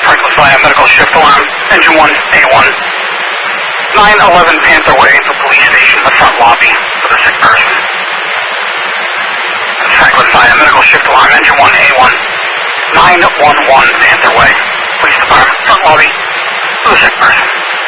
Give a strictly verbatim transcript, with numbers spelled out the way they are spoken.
Franklin Fire Medical Shift Alarm, Engine one A one. nine eleven Panther Way, the police station, the front lobby for the sick person. Franklin Fire Medical Shift Alarm, Engine one A one. nine one one Panther Way, Police Department, front lobby for the sick person.